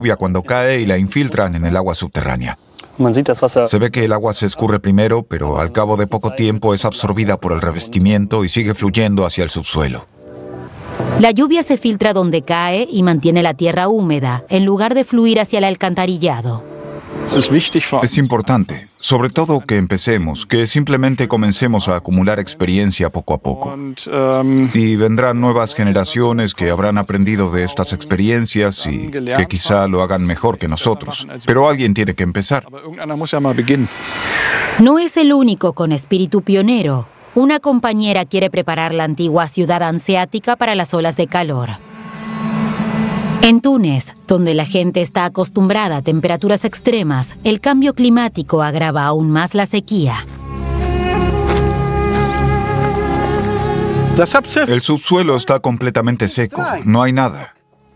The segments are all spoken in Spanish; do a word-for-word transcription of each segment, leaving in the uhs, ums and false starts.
lluvia cuando cae y la infiltran en el agua subterránea. Man sieht das Wasser. Se ve que el agua se escurre primero, pero al cabo de poco tiempo es absorbida por el revestimiento y sigue fluyendo hacia el subsuelo. La lluvia se filtra donde cae y mantiene la tierra húmeda, en lugar de fluir hacia el alcantarillado. Es importante, sobre todo que empecemos, que simplemente comencemos a acumular experiencia poco a poco. Y vendrán nuevas generaciones que habrán aprendido de estas experiencias y que quizá lo hagan mejor que nosotros. Pero alguien tiene que empezar. No es el único con espíritu pionero. Una compañera quiere preparar la antigua ciudad hanseática para las olas de calor. En Túnez, donde la gente está acostumbrada a temperaturas extremas, el cambio climático agrava aún más la sequía. El subsuelo está completamente seco, no hay nada.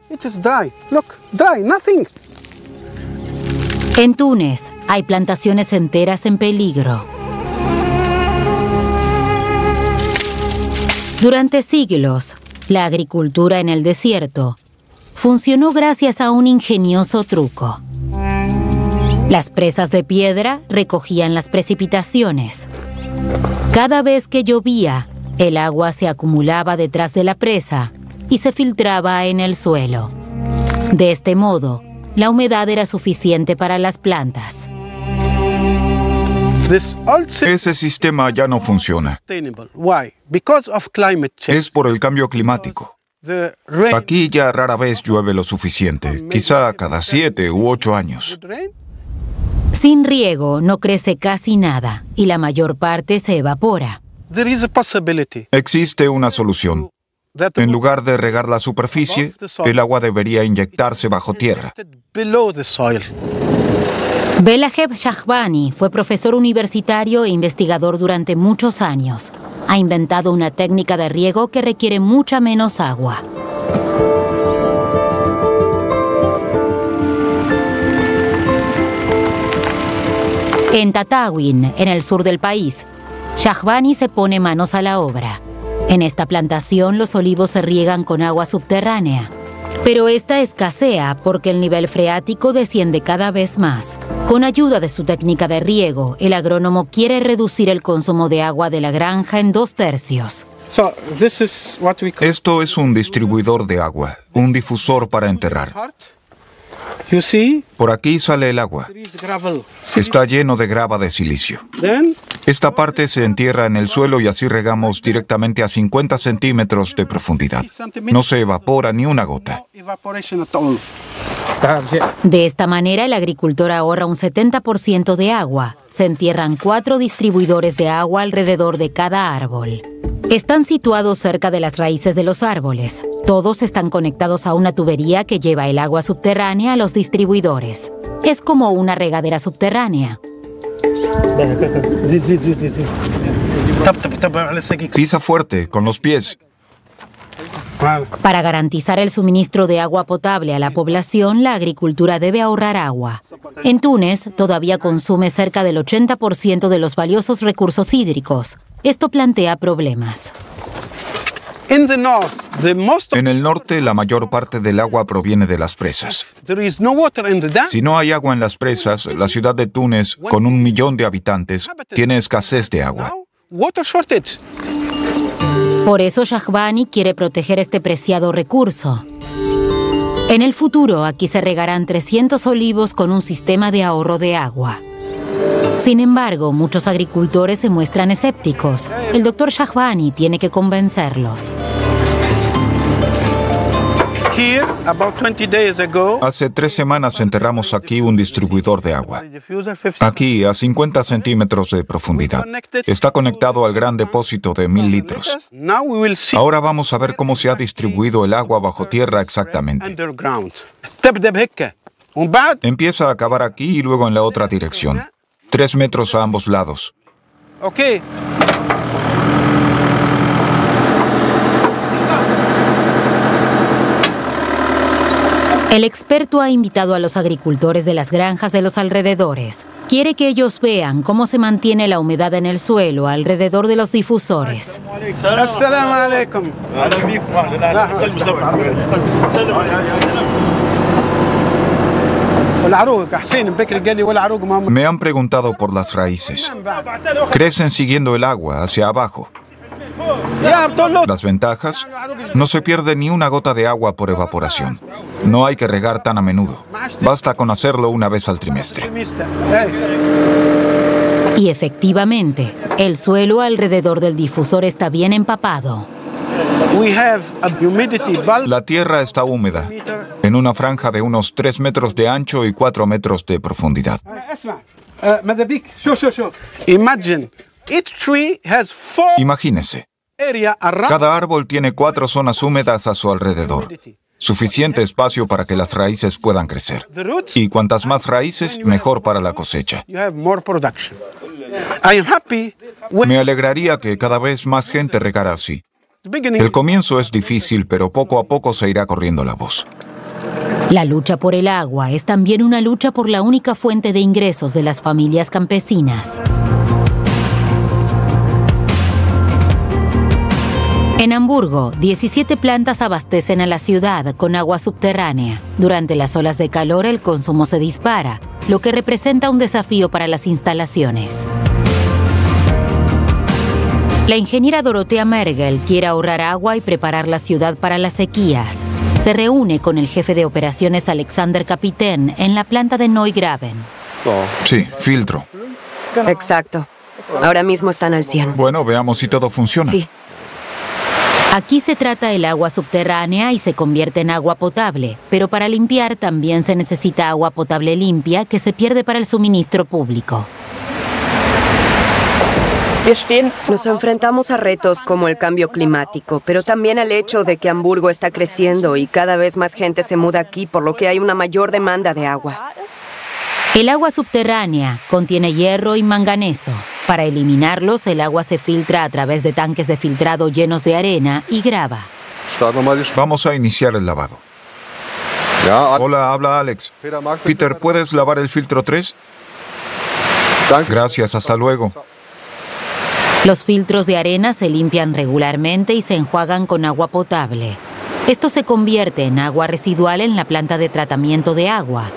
En Túnez, hay plantaciones enteras en peligro. Durante siglos, la agricultura en el desierto funcionó gracias a un ingenioso truco. Las presas de piedra recogían las precipitaciones. Cada vez que llovía, el agua se acumulaba detrás de la presa y se filtraba en el suelo. De este modo, la humedad era suficiente para las plantas. Ese sistema ya no funciona. Es por el cambio climático. Aquí ya rara vez llueve lo suficiente, quizá cada siete u ocho años. Sin riego no crece casi nada y la mayor parte se evapora. Existe una solución. En lugar de regar la superficie, el agua debería inyectarse bajo tierra. Belaheb Shahbani fue profesor universitario e investigador durante muchos años. Ha inventado una técnica de riego que requiere mucha menos agua. En Tatawin, en el sur del país, Shahbani se pone manos a la obra. En esta plantación los olivos se riegan con agua subterránea. Pero esta escasea porque el nivel freático desciende cada vez más. Con ayuda de su técnica de riego, el agrónomo quiere reducir el consumo de agua de la granja en dos tercios. Esto es un distribuidor de agua, un difusor para enterrar. Por aquí sale el agua. Está lleno de grava de silicio. Esta parte se entierra en el suelo y así regamos directamente a cincuenta centímetros de profundidad. No se evapora ni una gota. De esta manera, el agricultor ahorra un setenta por ciento de agua. Se entierran cuatro distribuidores de agua alrededor de cada árbol. Están situados cerca de las raíces de los árboles. Todos están conectados a una tubería que lleva el agua subterránea a los distribuidores. Es como una regadera subterránea. Pisa fuerte, con los pies. Para garantizar el suministro de agua potable a la población, la agricultura debe ahorrar agua. En Túnez, todavía consume cerca del ochenta por ciento de los valiosos recursos hídricos. Esto plantea problemas. En el norte, la mayor parte del agua proviene de las presas. Si no hay agua en las presas, la ciudad de Túnez, con un millón de habitantes, tiene escasez de agua. Por eso Shahbani quiere proteger este preciado recurso. En el futuro, aquí se regarán trescientos olivos con un sistema de ahorro de agua. Sin embargo, muchos agricultores se muestran escépticos. El doctor Shahbani tiene que convencerlos. Hace tres semanas enterramos aquí un distribuidor de agua. Aquí, a cincuenta centímetros de profundidad. Está conectado al gran depósito de mil litros. Ahora vamos a ver cómo se ha distribuido el agua bajo tierra exactamente. Empieza a cavar aquí y luego en la otra dirección. Tres metros a ambos lados. El experto ha invitado a los agricultores de las granjas de los alrededores. Quiere que ellos vean cómo se mantiene la humedad en el suelo alrededor de los difusores. Me han preguntado por las raíces. Crecen siguiendo el agua hacia abajo. Las ventajas: no se pierde ni una gota de agua por evaporación. No hay que regar tan a menudo. Basta con hacerlo una vez al trimestre. Y efectivamente, el suelo alrededor del difusor está bien empapado. La tierra está húmeda, en una franja de unos tres metros de ancho y cuatro metros de profundidad. Imagínese, cada árbol tiene cuatro zonas húmedas a su alrededor. Suficiente espacio para que las raíces puedan crecer. Y cuantas más raíces, mejor para la cosecha. Me alegraría que cada vez más gente regara así. El comienzo es difícil, pero poco a poco se irá corriendo la voz. La lucha por el agua es también una lucha por la única fuente de ingresos de las familias campesinas. En Hamburgo, diecisiete plantas abastecen a la ciudad con agua subterránea. Durante las olas de calor, el consumo se dispara, lo que representa un desafío para las instalaciones. La ingeniera Dorothea Mergel quiere ahorrar agua y preparar la ciudad para las sequías. Se reúne con el jefe de operaciones Alexander Kapitän en la planta de Neugraben. Sí, filtro. Exacto. Ahora mismo están al cien. Bueno, veamos si todo funciona. Sí. Aquí se trata el agua subterránea y se convierte en agua potable, pero para limpiar también se necesita agua potable limpia que se pierde para el suministro público. Nos enfrentamos a retos como el cambio climático, pero también al hecho de que Hamburgo está creciendo y cada vez más gente se muda aquí, por lo que hay una mayor demanda de agua. El agua subterránea contiene hierro y manganeso. Para eliminarlos, el agua se filtra a través de tanques de filtrado llenos de arena y grava. Vamos a iniciar el lavado. Hola, habla Alex. Peter, ¿puedes lavar el filtro tres? Gracias, hasta luego. Los filtros de arena se limpian regularmente y se enjuagan con agua potable. Esto se convierte en agua residual en la planta de tratamiento de agua.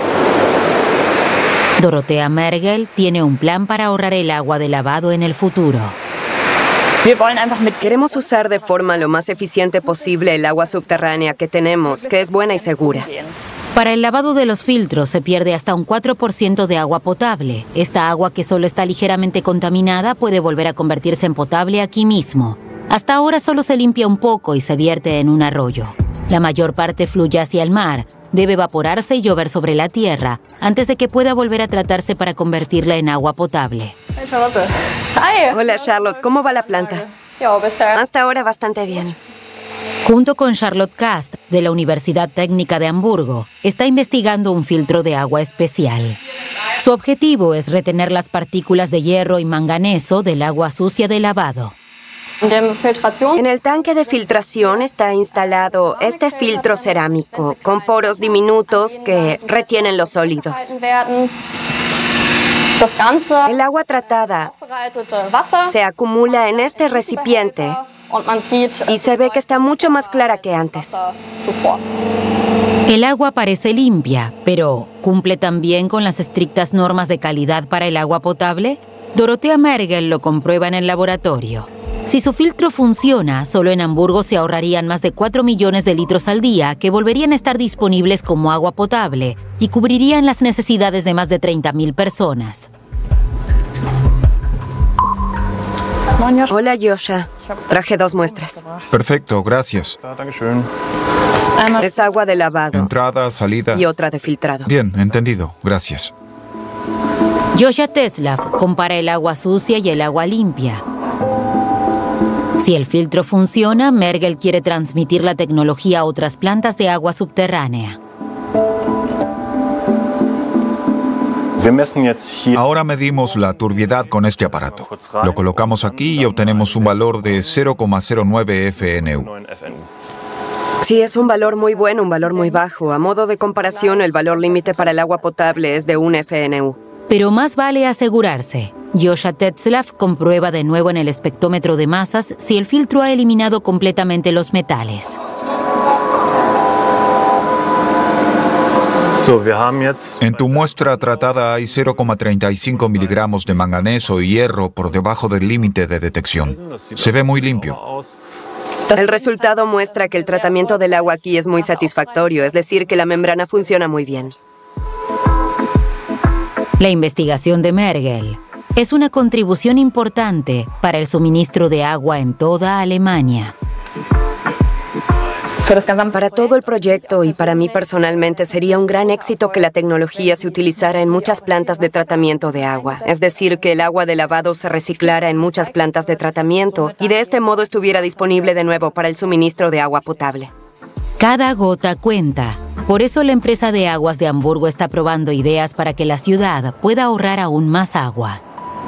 Dorothea Mergel tiene un plan para ahorrar el agua de lavado en el futuro. Queremos usar de forma lo más eficiente posible el agua subterránea que tenemos, que es buena y segura. Para el lavado de los filtros se pierde hasta un cuatro por ciento de agua potable. Esta agua, que solo está ligeramente contaminada, puede volver a convertirse en potable aquí mismo. Hasta ahora solo se limpia un poco y se vierte en un arroyo. La mayor parte fluye hacia el mar. Debe evaporarse y llover sobre la tierra antes de que pueda volver a tratarse para convertirla en agua potable. Hola, Charlotte. ¿Cómo va la planta? Hasta ahora bastante bien. Junto con Charlotte Kast, de la Universidad Técnica de Hamburgo, está investigando un filtro de agua especial. Su objetivo es retener las partículas de hierro y manganeso del agua sucia de lavado. En el tanque de filtración está instalado este filtro cerámico con poros diminutos que retienen los sólidos. El agua tratada se acumula en este recipiente y se ve que está mucho más clara que antes. El agua parece limpia, pero ¿cumple también con las estrictas normas de calidad para el agua potable? Dorothea Mergel lo comprueba en el laboratorio. Si su filtro funciona, solo en Hamburgo se ahorrarían más de cuatro millones de litros al día que volverían a estar disponibles como agua potable y cubrirían las necesidades de más de treinta mil personas. Hola, Josha. Traje dos muestras. Perfecto, gracias. Es agua de lavado. Entrada, salida. Y otra de filtrado. Bien, entendido. Gracias. Josha Tetzlaff compara el agua sucia y el agua limpia. Si el filtro funciona, Mergel quiere transmitir la tecnología a otras plantas de agua subterránea. Ahora medimos la turbiedad con este aparato. Lo colocamos aquí y obtenemos un valor de cero coma cero nueve F N U. Sí, es un valor muy bueno, un valor muy bajo. A modo de comparación, el valor límite para el agua potable es de un F N U. Pero más vale asegurarse. Josha Tetzlaff comprueba de nuevo en el espectrómetro de masas si el filtro ha eliminado completamente los metales. En tu muestra tratada hay cero coma treinta y cinco miligramos de manganeso y hierro por debajo del límite de detección. Se ve muy limpio. El resultado muestra que el tratamiento del agua aquí es muy satisfactorio, es decir, que la membrana funciona muy bien. La investigación de Mergel es una contribución importante para el suministro de agua en toda Alemania. Para todo el proyecto y para mí personalmente sería un gran éxito que la tecnología se utilizara en muchas plantas de tratamiento de agua. Es decir, que el agua de lavado se reciclara en muchas plantas de tratamiento y de este modo estuviera disponible de nuevo para el suministro de agua potable. Cada gota cuenta. Por eso la empresa de aguas de Hamburgo está probando ideas para que la ciudad pueda ahorrar aún más agua.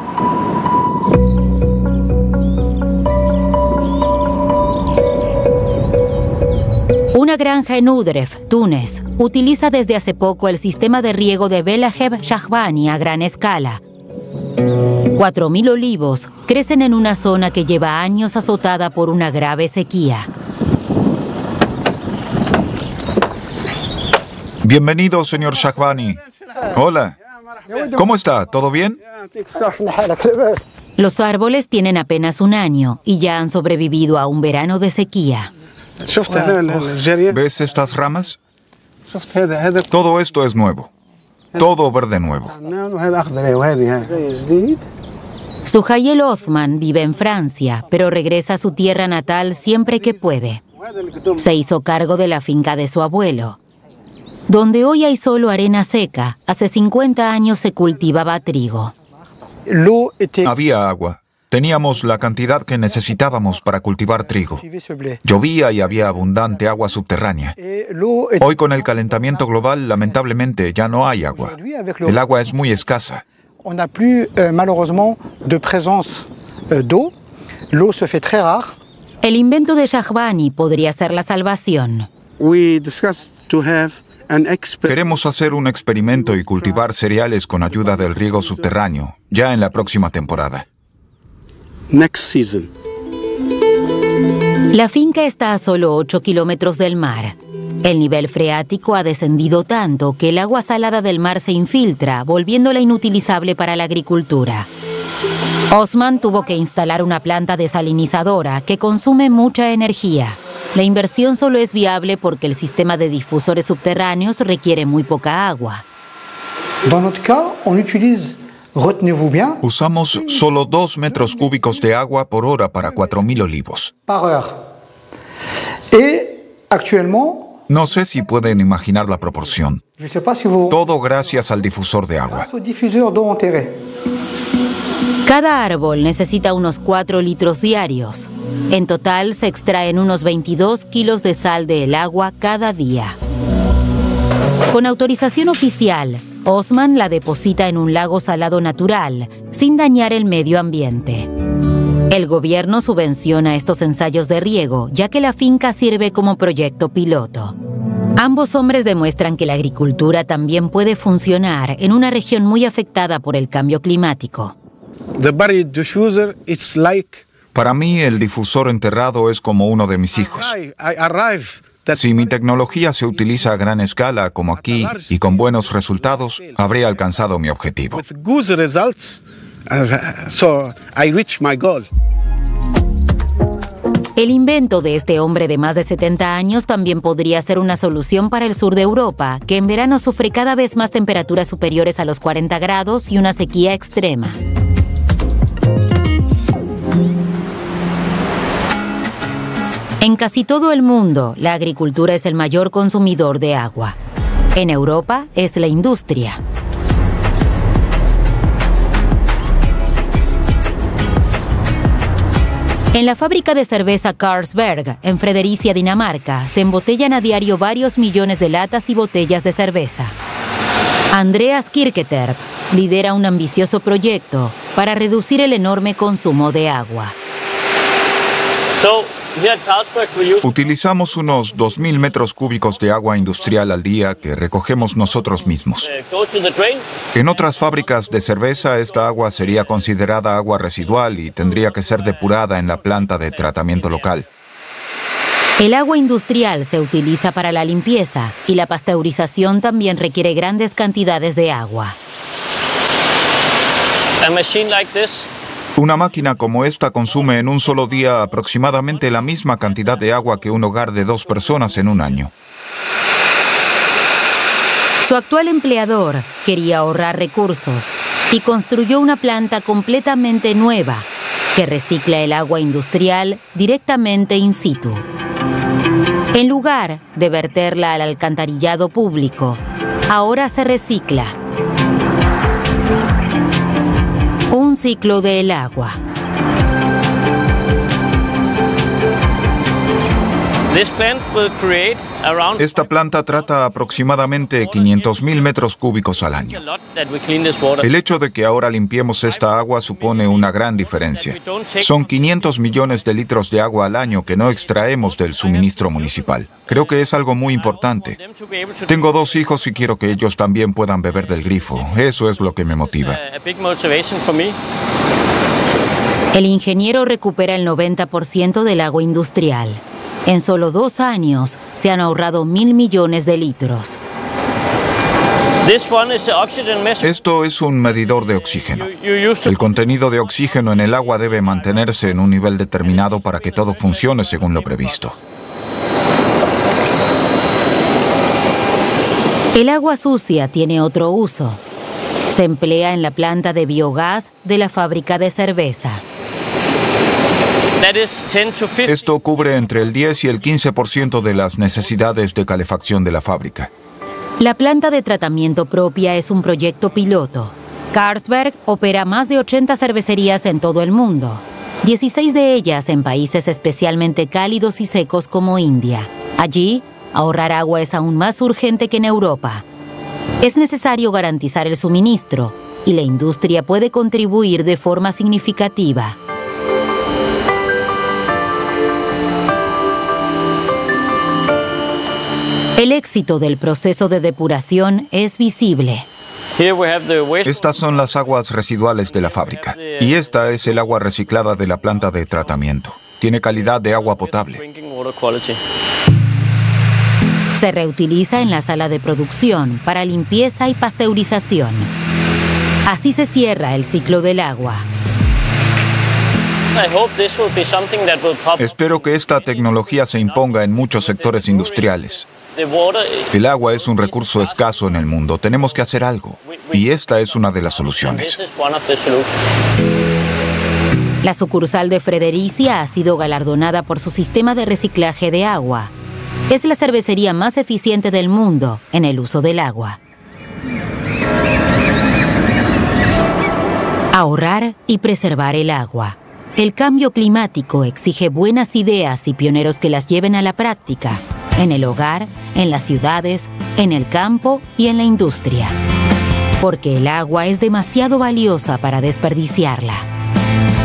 Una granja en Udref, Túnez, utiliza desde hace poco el sistema de riego de Belaheb Shahbani a gran escala. Cuatro mil olivos crecen en una zona que lleva años azotada por una grave sequía. Bienvenido, señor Shahbani. Hola. ¿Cómo está? ¿Todo bien? Los árboles tienen apenas un año y ya han sobrevivido a un verano de sequía. ¿Ves estas ramas? Todo esto es nuevo. Todo verde nuevo. Suhayel Othman vive en Francia, pero regresa a su tierra natal siempre que puede. Se hizo cargo de la finca de su abuelo. Donde hoy hay solo arena seca, hace cincuenta años se cultivaba trigo. Había agua. Teníamos la cantidad que necesitábamos para cultivar trigo. Llovía y había abundante agua subterránea. Hoy, con el calentamiento global, lamentablemente ya no hay agua. El agua es muy escasa. El invento de Shahbani podría ser la salvación. Queremos hacer un experimento y cultivar cereales con ayuda del riego subterráneo, ya en la próxima temporada. Next season. La finca está a solo ocho kilómetros del mar. El nivel freático ha descendido tanto que el agua salada del mar se infiltra, volviéndola inutilizable para la agricultura. Osman tuvo que instalar una planta desalinizadora que consume mucha energía. La inversión solo es viable porque el sistema de difusores subterráneos requiere muy poca agua. Dans notre cas, on utilise Retenez-vous bien. Usamos solo dos metros cúbicos de agua por hora para cuatro mil olivos. Par heure. Et actuellement, no sé si pueden imaginar la proporción. Je sais pas si vous... Todo gracias al difusor de agua. Grâce au diffuseur d'eau enterrée. Cada árbol necesita unos cuatro litros diarios. En total se extraen unos veintidós kilos de sal del agua cada día. Con autorización oficial, Osman la deposita en un lago salado natural, sin dañar el medio ambiente. El gobierno subvenciona estos ensayos de riego, ya que la finca sirve como proyecto piloto. Ambos hombres demuestran que la agricultura también puede funcionar en una región muy afectada por el cambio climático. The buried diffuser, it's like... Para mí, el difusor enterrado es como uno de mis hijos. I, I arrive. Si mi tecnología se utiliza a gran escala, como aquí, y con buenos resultados, habré alcanzado mi objetivo. With good results, uh, so I reach my goal. El invento de este hombre de más de setenta años también podría ser una solución para el sur de Europa, que en verano sufre cada vez más temperaturas superiores a los cuarenta grados y una sequía extrema. En casi todo el mundo, la agricultura es el mayor consumidor de agua. En Europa, es la industria. En la fábrica de cerveza Carlsberg, en Fredericia, Dinamarca, se embotellan a diario varios millones de latas y botellas de cerveza. Andreas Kirketerp lidera un ambicioso proyecto para reducir el enorme consumo de agua. Utilizamos unos dos mil metros cúbicos de agua industrial al día que recogemos nosotros mismos. En otras fábricas de cerveza, esta agua sería considerada agua residual y tendría que ser depurada en la planta de tratamiento local. El agua industrial se utiliza para la limpieza y la pasteurización también requiere grandes cantidades de agua. A machine like this Una máquina como esta consume en un solo día aproximadamente la misma cantidad de agua que un hogar de dos personas en un año. Su actual empleador quería ahorrar recursos y construyó una planta completamente nueva que recicla el agua industrial directamente in situ. En lugar de verterla al alcantarillado público, ahora se recicla. Un ciclo del agua. This plant will create around Esta planta trata aproximadamente quinientos mil metros cúbicos al año. a lot that we clean this water. El hecho de que ahora limpiemos esta agua supone una gran diferencia. Son quinientos millones de litros de agua al año que no extraemos del suministro municipal. Creo que es algo muy importante. Them to be able to Tengo dos hijos y quiero que ellos también puedan beber del grifo. Eso es lo que me motiva. a big motivation for me. El ingeniero recupera el noventa por ciento del agua industrial. En solo dos años se han ahorrado mil millones de litros. This one is the oxygen measure. Esto es un medidor de oxígeno. You used to El contenido de oxígeno en el agua debe mantenerse en un nivel determinado para que todo funcione según lo previsto. El agua sucia tiene otro uso. Se emplea en la planta de biogás de la fábrica de cerveza. that is ten to fifteen. Esto cubre entre el diez y el quince por ciento de las necesidades de calefacción de la fábrica. La planta de tratamiento propia es un proyecto piloto. Carlsberg opera más de ochenta cervecerías en todo el mundo, dieciséis de ellas en países especialmente cálidos y secos como India. Allí, ahorrar agua es aún más urgente que en Europa. Es necesario garantizar el suministro y la industria puede contribuir de forma significativa. El éxito del proceso de depuración es visible. Here we have the waste. Estas son las aguas residuales de la fábrica. Y esta es el agua reciclada de la planta de tratamiento. Tiene calidad de agua potable. Drinking water quality. Se reutiliza en la sala de producción para limpieza y pasteurización. Así se cierra el ciclo del agua. I hope this will be something that will pop. Espero que esta tecnología se imponga en muchos sectores industriales. The water. El agua es un recurso escaso en el mundo. Tenemos que hacer algo. Y esta es una de las This soluciones. is one of the solutions. La sucursal de Fredericia ha sido galardonada por su sistema de reciclaje de agua. Es la cervecería más eficiente del mundo en el uso del agua. Ahorrar y preservar el agua. El cambio climático exige buenas ideas y pioneros que las lleven a la práctica, en el hogar, en las ciudades, en el campo y en la industria. Porque el agua es demasiado valiosa para desperdiciarla.